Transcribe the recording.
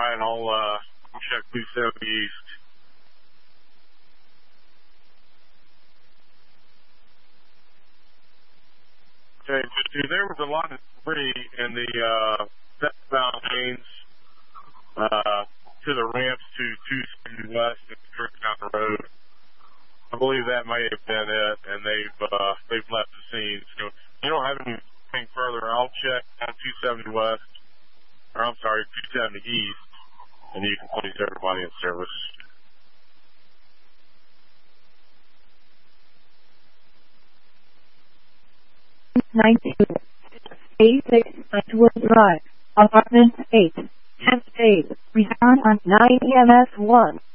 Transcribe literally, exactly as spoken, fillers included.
by and I'll, uh, I'll check two seventy East. Okay, there was a lot of debris in the, uh, southbound lanes, uh, to the ramps to two seventy West and straight down the road. I believe that may have been it, and they've, uh, they've left the scene. So you don't have anything further. I'll check on two seventy West, or I'm sorry, two seventy East, and you can place everybody in service. nineteen, eighty-six, Atwood Drive, Apartment eight, Camp eight, return on nine E M S one.